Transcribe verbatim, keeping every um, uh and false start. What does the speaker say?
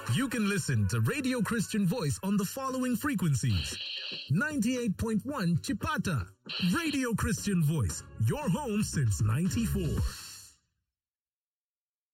You can listen to Radio Christian Voice on the following frequencies. ninety-eight point one Chipata. Radio Christian Voice, your home since ninety-four.